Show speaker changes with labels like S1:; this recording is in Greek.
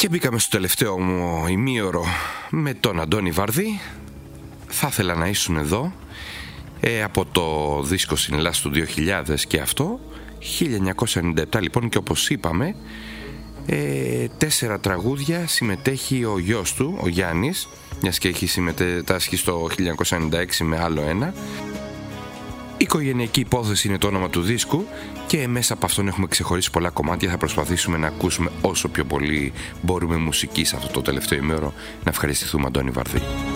S1: Και μπήκαμε στο τελευταίο μου ημίωρο με τον Αντώνη Βαρδί. Θα ήθελα να ήσουν εδώ, από το δίσκο Συνελλάς του 2000 και αυτό 1997 λοιπόν, και όπως είπαμε 4 τραγούδια συμμετέχει ο γιος του, ο Γιάννης, μιας και έχει συμμετάσχει στο 1996 με άλλο ένα. Οικογενειακή υπόθεση είναι το όνομα του δίσκου και μέσα από αυτόν έχουμε ξεχωρίσει πολλά κομμάτια. Θα προσπαθήσουμε να ακούσουμε όσο πιο πολύ μπορούμε μουσική σε αυτό το τελευταίο ημέωρο. Να ευχαριστηθούμε Αντώνη Βαρδί.